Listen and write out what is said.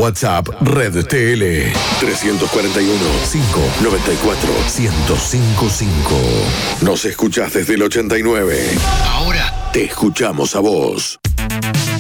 WhatsApp Red TL 341-594-1055. Nos escuchás desde el 89. Ahora te escuchamos a vos.